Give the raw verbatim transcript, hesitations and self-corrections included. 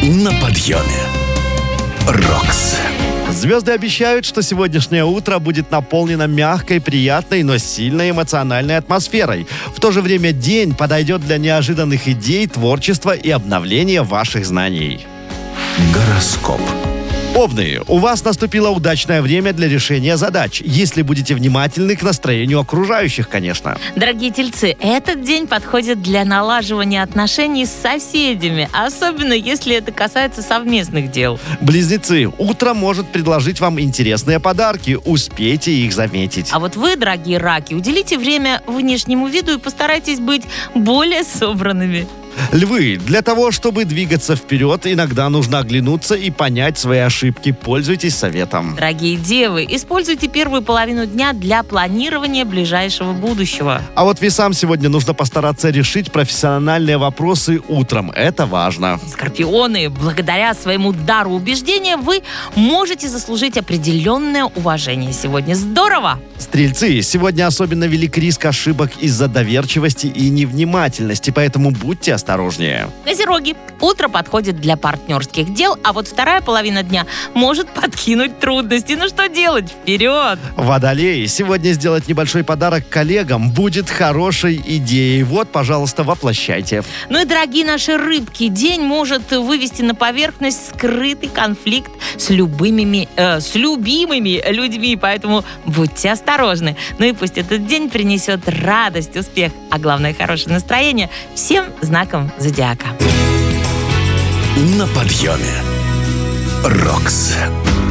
На подъеме. Рокс. Звезды обещают, что сегодняшнее утро будет наполнено мягкой, приятной, но сильно эмоциональной атмосферой. В то же время день подойдет для неожиданных идей, творчества и обновления ваших знаний. Гороскоп. Овны, у вас наступило удачное время для решения задач, если будете внимательны к настроению окружающих, конечно. Дорогие тельцы, этот день подходит для налаживания отношений с соседями, особенно если это касается совместных дел. Близнецы, утро может предложить вам интересные подарки, успейте их заметить. А вот вы, дорогие раки, уделите время внешнему виду и постарайтесь быть более собранными. Львы, для того, чтобы двигаться вперед, иногда нужно оглянуться и понять свои ошибки. Пользуйтесь советом. Дорогие девы, используйте первую половину дня для планирования ближайшего будущего. А вот весам сегодня нужно постараться решить профессиональные вопросы утром. Это важно. Скорпионы, благодаря своему дару убеждения вы можете заслужить определенное уважение сегодня. Здорово! Стрельцы, сегодня особенно велик риск ошибок из-за доверчивости и невнимательности, поэтому будьте осторожнее. Козероги, утро подходит для партнерских дел, а вот вторая половина дня может подкинуть трудности. Ну что делать? Вперед! Водолеи, сегодня сделать небольшой подарок коллегам будет хорошей идеей. Вот, пожалуйста, воплощайте. Ну и, дорогие наши рыбки, день может вывести на поверхность скрытый конфликт с любыми, э, с любимыми людьми, поэтому будьте осторожны. Ну и пусть этот день принесет радость, успех, а главное, хорошее настроение всем знаком зодиака. На подъеме. Рокс.